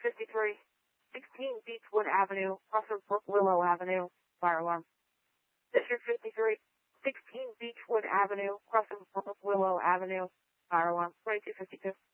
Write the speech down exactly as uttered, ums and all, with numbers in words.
fifty-three, sixteen Beechwood Avenue, cross of Brook Willow Avenue, fire alarm. District fifty-three, sixteen Beechwood Avenue, cross of Brook Willow Avenue, fire alarm. twenty-two fifty-two.